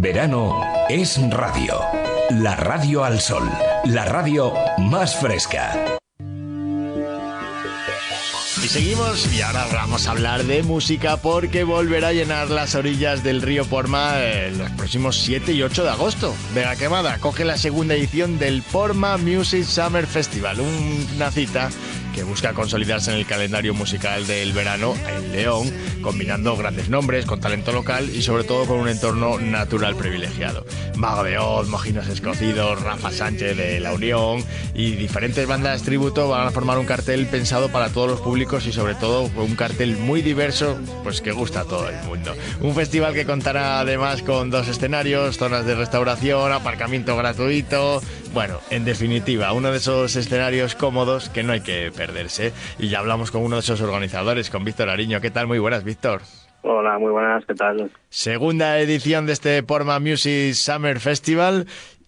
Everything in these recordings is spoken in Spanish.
verano es radio. La radio al sol. La radio más fresca. Y seguimos, y ahora vamos a hablar de música porque volverá a llenar las orillas del río Porma los próximos 7 y 8 de agosto. Vega Quemada coge la segunda edición del Porma Music Summer Festival, una cita que busca consolidarse en el calendario musical del verano en León, combinando grandes nombres con talento local y sobre todo con un entorno natural privilegiado. Mago de Oz, Mojinos Escocidos, Rafa Sánchez de La Unión y diferentes bandas tributo van a formar un cartel pensado para todos los públicos y sobre todo un cartel muy diverso, pues que gusta a todo el mundo. Un festival que contará además con 2 escenarios, zonas de restauración, aparcamiento gratuito. Bueno, en definitiva, uno de esos escenarios cómodos que no hay que perderse. Y ya hablamos con uno de esos organizadores, con Víctor Ariño. ¿Qué tal? Muy buenas, Víctor. Hola, muy buenas, ¿qué tal? Segunda edición de este Porma Music Summer Festival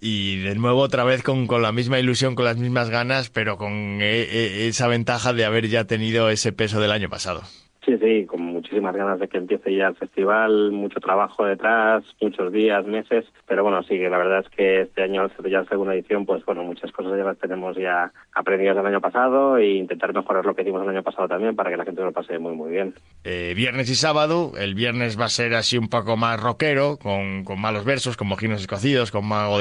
y de nuevo otra vez con la misma ilusión, con las mismas ganas, pero con esa ventaja de haber ya tenido ese peso del año pasado. Sí, con muchísimas ganas de que empiece ya el festival, mucho trabajo detrás, muchos días, meses, pero bueno, sí, que la verdad es que este año, al ser ya la segunda edición, pues bueno, muchas cosas ya las tenemos ya aprendidas del año pasado e intentar mejorar lo que hicimos el año pasado también para que la gente lo pase muy, muy bien. Viernes y sábado, el viernes va a ser así un poco más rockero, con malos versos, con Mojinos Escocidos, con Mago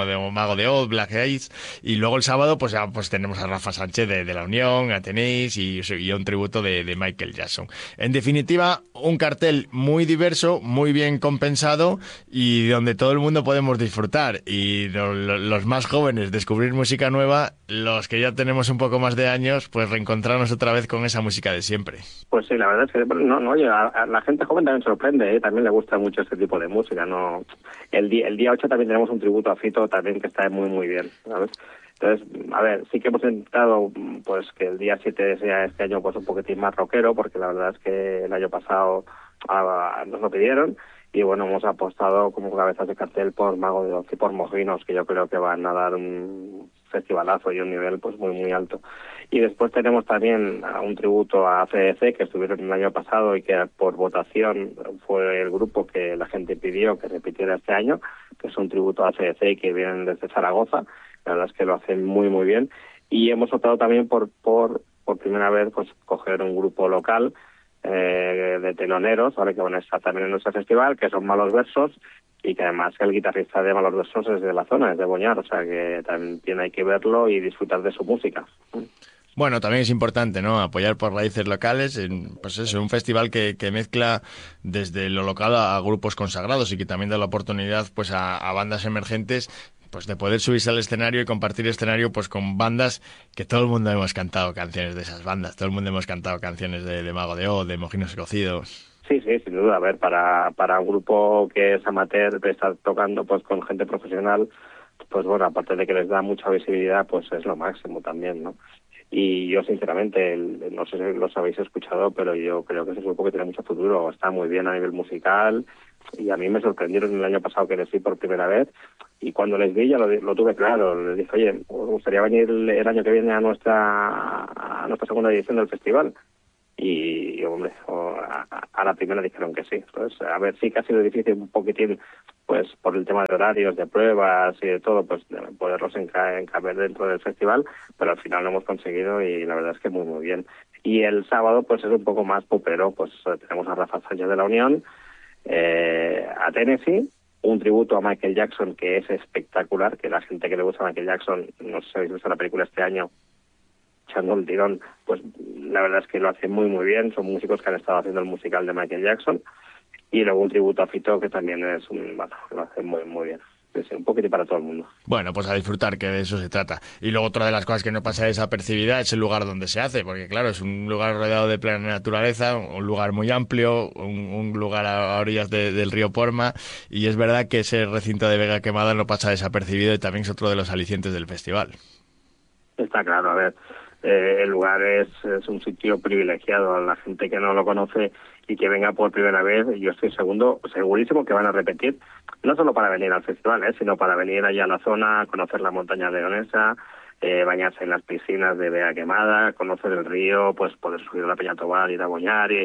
de Oz, Black Eyes, y luego el sábado pues ya pues tenemos a Rafa Sánchez de La Unión, a Tenéis y un tributo de Michael Jackson. En definitiva, un cartel muy diverso, muy bien compensado y donde todo el mundo podemos disfrutar. Y los más jóvenes descubrir música nueva, los que ya tenemos un poco más de años, pues reencontrarnos otra vez con esa música de siempre. Pues sí, la verdad es que oye, a la gente joven también sorprende, también le gusta mucho este tipo de música. No, el día 8 también tenemos un tributo a Fito también que está muy, muy bien, ¿sabes? Entonces, a ver, sí que hemos intentado pues que el día 7 sea este año pues un poquitín más rockero, porque la verdad es que el año pasado nos lo pidieron, y bueno, hemos apostado como cabezas de cartel por Mago de Oz y por Mojinos, que yo creo que van a dar un festivalazo y un nivel pues muy, muy alto. Y después tenemos también un tributo a CDC, que estuvieron el año pasado y que por votación fue el grupo que la gente pidió que repitiera este año, que es un tributo a CDC que vienen desde Zaragoza. La verdad es que lo hacen muy, muy bien. Y hemos optado también por primera vez pues coger un grupo local de teloneros, ¿vale?, que van a estar también en nuestro festival, que son Malos Versos, y que además el guitarrista de Malos Versos es de la zona, es de Boñar, o sea que también hay que verlo y disfrutar de su música. Bueno, también es importante, ¿no?, apoyar por raíces locales, pues eso, un festival que mezcla desde lo local a grupos consagrados y que también da la oportunidad pues a bandas emergentes pues de poder subirse al escenario y compartir escenario pues con bandas que todo el mundo hemos cantado canciones de esas bandas, todo el mundo hemos cantado canciones de Mago de Oz, de Mojinos Escocidos. Sí, sin duda. A ver, para un grupo que es amateur, de estar tocando pues con gente profesional, pues bueno, aparte de que les da mucha visibilidad, pues es lo máximo también, ¿no? Y yo sinceramente, no sé si los habéis escuchado, pero yo creo que es un grupo que tiene mucho futuro, está muy bien a nivel musical, y a mí me sorprendieron el año pasado que les vi por primera vez, y cuando les vi ya lo tuve claro, les dije, oye, ¿os gustaría venir el año que viene a nuestra segunda edición del festival? Y hombre, a la primera dijeron que sí. Entonces, a ver, sí que ha sido difícil un poquitín, pues por el tema de horarios, de pruebas y de todo, pues de poderlos encaber dentro del festival, pero al final lo hemos conseguido y la verdad es que muy, muy bien. Y el sábado, pues es un poco más popero, pues tenemos a Rafa Sánchez de La Unión, a Tennessee, un tributo a Michael Jackson que es espectacular, que la gente que le gusta a Michael Jackson, no sé si habéis visto la película este año, echando el tirón, pues la verdad es que lo hacen muy, muy bien. Son músicos que han estado haciendo el musical de Michael Jackson. Y luego un tributo a Fito, que también es lo hacen muy, muy bien. Es un poquito para todo el mundo. Bueno, pues a disfrutar, que de eso se trata. Y luego otra de las cosas que no pasa desapercibida es el lugar donde se hace, porque claro, es un lugar rodeado de plena naturaleza, un lugar muy amplio, un lugar a orillas del río Porma, y es verdad que ese recinto de Vega Quemada no pasa desapercibido y también es otro de los alicientes del festival. Está claro, a ver, el lugar es un sitio privilegiado. A la gente que no lo conoce y que venga por primera vez, yo estoy segurísimo que van a repetir, no solo para venir al festival, sino para venir allá a la zona, conocer la montaña leonesa, bañarse en las piscinas de Vega Quemada, conocer el río, pues poder subir a la Peña Tobar, ir a Boñar, y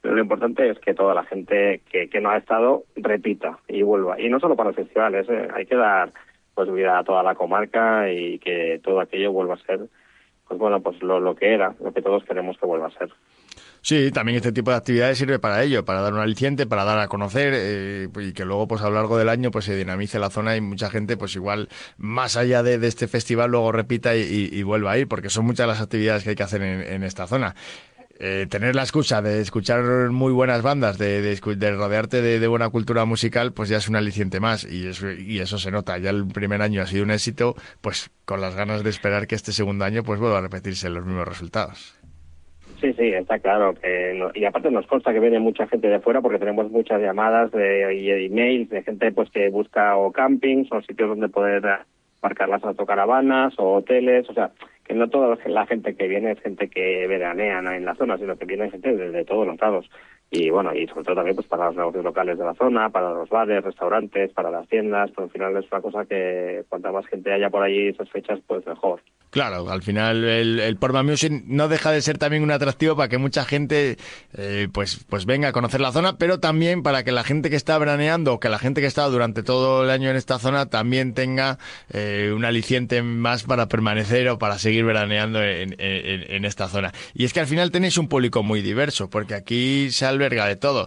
Lo importante es que toda la gente que no ha estado repita y vuelva. Y no solo para los festivales, hay que dar pues vida a toda la comarca y que todo aquello vuelva a ser, pues bueno, pues lo que era, lo que todos queremos que vuelva a ser. Sí, también este tipo de actividades sirve para ello, para dar un aliciente, para dar a conocer y que luego pues a lo largo del año pues se dinamice la zona y mucha gente pues igual más allá de este festival luego repita y vuelva a ir, porque son muchas las actividades que hay que hacer en esta zona. Tener la excusa de escuchar muy buenas bandas, de rodearte de buena cultura musical, pues ya es un aliciente más y eso se nota. Ya el primer año ha sido un éxito, pues con las ganas de esperar que este segundo año pues vuelva a repetirse los mismos resultados. Sí, sí, está claro. Y aparte nos consta que viene mucha gente de fuera porque tenemos muchas llamadas y emails de gente pues que busca o campings o sitios donde poder aparcar las autocaravanas o hoteles. O sea, que no toda la gente que viene es gente que veranea, ¿no?, en la zona, sino que viene gente de todos los lados. Y bueno, y sobre todo también pues para los negocios locales de la zona, para los bares, restaurantes, para las tiendas. Pero al final es una cosa que cuanta más gente haya por allí esas fechas, pues mejor. Claro, al final el Portman Music no deja de ser también un atractivo para que mucha gente pues venga a conocer la zona, pero también para que la gente que está veraneando o que la gente que está durante todo el año en esta zona también tenga un aliciente más para permanecer o para seguir veraneando en esta zona. Y es que al final tenéis un público muy diverso, porque aquí se alberga de todo.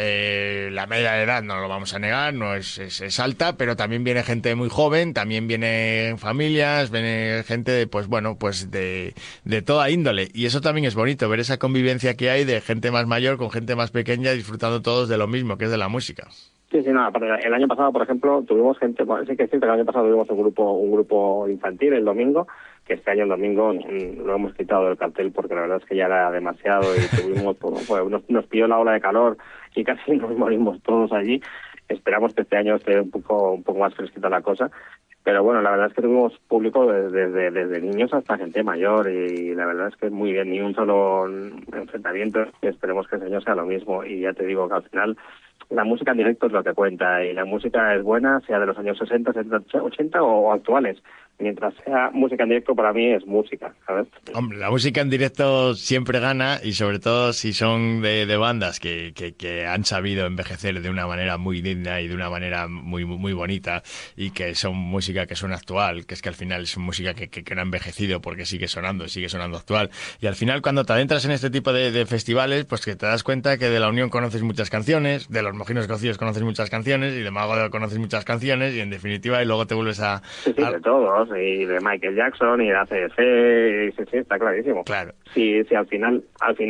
La media de edad, no lo vamos a negar, no es alta, pero también viene gente muy joven, también vienen familias, viene gente pues bueno, pues de toda índole. Y eso también es bonito, ver esa convivencia que hay de gente más mayor con gente más pequeña disfrutando todos de lo mismo, que es de la música. Sí, sí, no, el año pasado, por ejemplo, tuvimos gente, bueno, sí que es cierto que el año pasado tuvimos un grupo infantil el domingo, que este año el domingo lo hemos quitado del cartel porque la verdad es que ya era demasiado y tuvimos, nos pilló la ola de calor y casi nos morimos todos allí. Esperamos que este año esté un poco más fresquita la cosa. Pero bueno, la verdad es que tuvimos público desde niños hasta gente mayor y la verdad es que muy bien, ni un solo enfrentamiento. Esperemos que este año sea lo mismo y ya te digo que al final la música en directo es lo que cuenta y la música es buena, sea de los años 60, 70, 80 o actuales. Mientras sea música en directo, para mí es música, ¿sabes? Hombre, la música en directo siempre gana y sobre todo si son de bandas que han sabido envejecer de una manera muy digna y de una manera muy muy bonita y que son música que suena actual, que es que al final es música que no ha envejecido porque sigue sonando actual. Y al final cuando te adentras en este tipo de festivales, pues que te das cuenta que de La Unión conoces muchas canciones, de Los Mojinos Cocidos conoces muchas canciones y de Mago conoces muchas canciones y en definitiva y luego te vuelves a... Sí, de todos, y de Michael Jackson y de ACDC, sí, está clarísimo. Claro. Sí, al final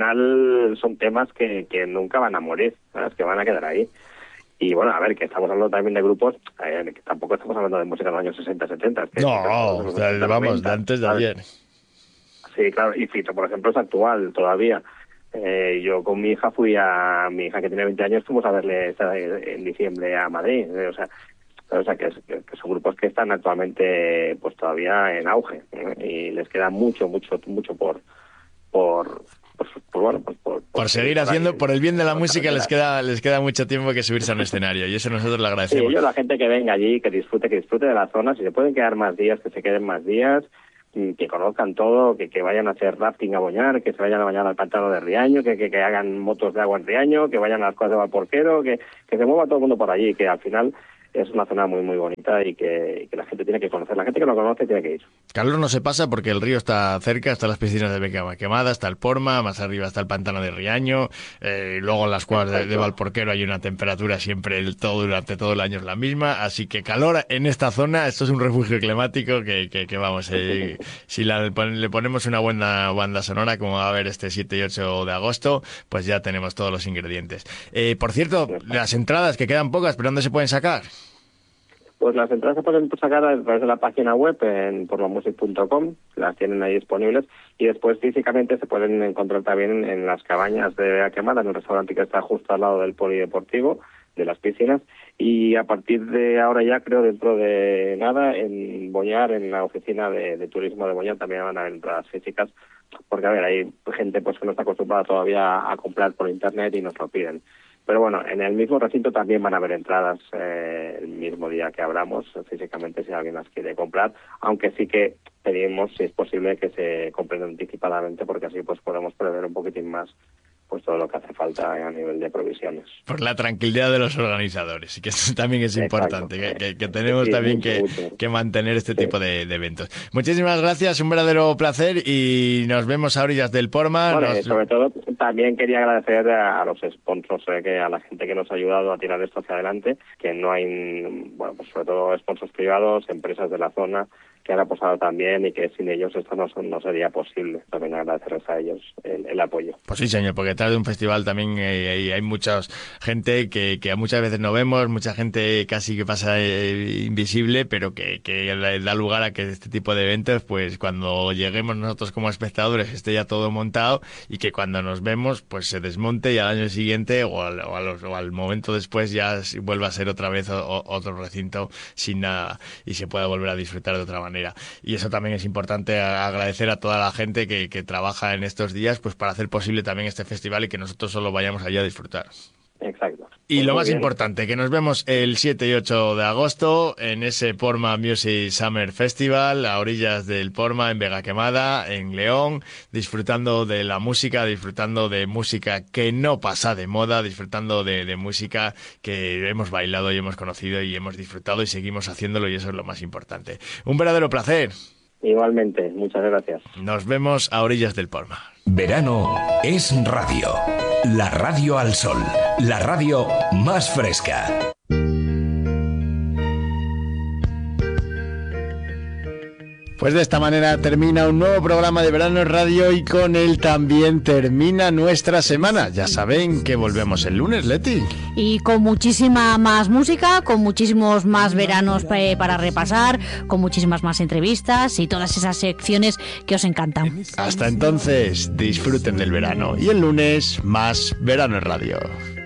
son temas que nunca van a morir, ¿sabes? Que van a quedar ahí. Y bueno, a ver, que estamos hablando también de grupos, que tampoco estamos hablando de música de los años 60, 70. Es que no, vamos, de antes de ayer. Sí, claro, y Fito, por ejemplo, es actual todavía. Yo con mi hija mi hija que tiene 20 años, fuimos a verle en diciembre a Madrid, o sea que son grupos que están actualmente pues todavía en auge, y les queda mucho por seguir haciendo, por el bien de la música les queda mucho tiempo que subirse a un escenario y eso nosotros le agradecemos. Sí, yo la gente que venga allí, que disfrute de la zona, si se pueden quedar más días, que se queden más días, que conozcan todo, que vayan a hacer rafting a Boñar, que se vayan a bañar al pantano de Riaño, que hagan motos de agua en Riaño, que vayan a las cosas de Valporquero, que se mueva todo el mundo por allí, que al final es una zona muy muy bonita y que la gente tiene que conocer. La gente que no conoce tiene que ir. Calor no se pasa porque el río está cerca, están las piscinas de Beca Quemada, está el Porma, más arriba está el pantano de Riaño, luego en las cuevas de Valporquero hay una temperatura siempre durante todo el año es la misma, así que calor en esta zona, esto es un refugio climático que vamos, si le ponemos una buena banda sonora como va a haber este 7 y 8 de agosto, pues ya tenemos todos los ingredientes. Por cierto, las entradas que quedan pocas, ¿pero dónde se pueden sacar? Pues las entradas se pueden sacar a través de la página web en pormamusic.com, las tienen ahí disponibles, y después físicamente se pueden encontrar también en las cabañas de La Quemada, en un restaurante que está justo al lado del polideportivo, de las piscinas, y a partir de ahora ya, creo, dentro de nada, en Boñar, en la oficina de turismo de Boñar, también van a haber entradas físicas, porque a ver, hay gente pues que no está acostumbrada todavía a comprar por internet y nos lo piden. Pero bueno, en el mismo recinto también van a haber entradas el mismo día que abramos físicamente si alguien las quiere comprar, aunque sí que pedimos, si es posible, que se compren anticipadamente porque así pues podemos prever un poquitín más pues todo lo que hace falta a nivel de provisiones. Por la tranquilidad de los organizadores, y que eso también es importante, que tenemos también que mantener este tipo de eventos. Muchísimas gracias, un verdadero placer, y nos vemos a orillas del Porma. Bueno, sobre todo también quería agradecer a los sponsors, a la gente que nos ha ayudado a tirar esto hacia adelante, que no hay, bueno, pues sobre todo sponsors privados, empresas de la zona que han apostado también, y que sin ellos esto no sería posible. También agradecerles a ellos el apoyo. Pues sí, señor, porque detrás de un festival también hay mucha gente que muchas veces no vemos, mucha gente casi que pasa invisible, pero que da lugar a que este tipo de eventos, pues cuando lleguemos nosotros como espectadores esté ya todo montado, y que cuando nos vemos pues se desmonte, y al año siguiente o al momento después ya vuelva a ser otra vez otro recinto sin nada, y se pueda volver a disfrutar de otra manera. Y eso también es importante, agradecer a toda la gente que trabaja en estos días pues para hacer posible también este festival, y que nosotros solo vayamos allí a disfrutar. Exacto. Y pues lo más bien. importante, que nos vemos el 7 y 8 de agosto en ese Porma Music Summer Festival, a orillas del Porma, en Vega Quemada, en León, disfrutando de la música, disfrutando de música que no pasa de moda, disfrutando de música que hemos bailado y hemos conocido y hemos disfrutado, y seguimos haciéndolo, y eso es lo más importante. Un verdadero placer. Igualmente, muchas gracias. Nos vemos a orillas del Porma. Verano es radio. La radio al sol. La radio más fresca. Pues de esta manera termina un nuevo programa de Verano en Radio, y con él también termina nuestra semana. Ya saben que volvemos el lunes, Leti. Y con muchísima más música, con muchísimos más veranos para repasar, con muchísimas más entrevistas y todas esas secciones que os encantan. Hasta entonces, disfruten del verano, y el lunes más Verano en Radio.